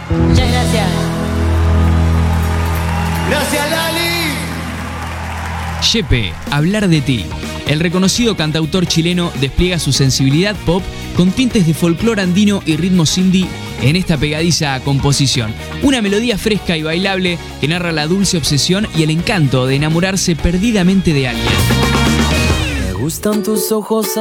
Muchas gracias. Gracias, Lali. Yepe, Hablar de ti. El reconocido cantautor chileno despliega su sensibilidad pop con tintes de folclore andino y ritmos indie en esta pegadiza composición. Una melodía fresca y bailable que narra la dulce obsesión y el encanto de enamorarse perdidamente de alguien. Me gustan tus ojos